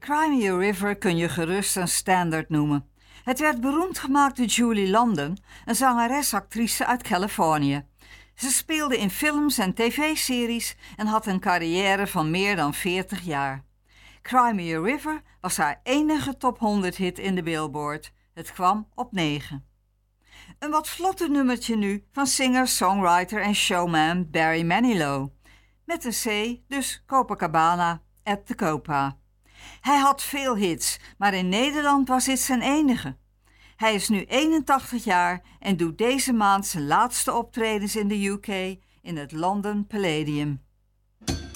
Cry Me a River kun je gerust een standaard noemen. Het werd beroemd gemaakt door Julie London, een zangeres-actrice uit Californië. Ze speelde in films en tv-series en had een carrière van meer dan 40 jaar. Cry Me a River was haar enige top 100 hit in de Billboard. Het kwam op 9. Een wat vlotter nummertje nu van singer, songwriter en showman Barry Manilow. Met een C, dus Copacabana at the Copa. Hij had veel hits, maar in Nederland was dit zijn enige. Hij is nu 81 jaar en doet deze maand zijn laatste optredens in de UK in het London Palladium.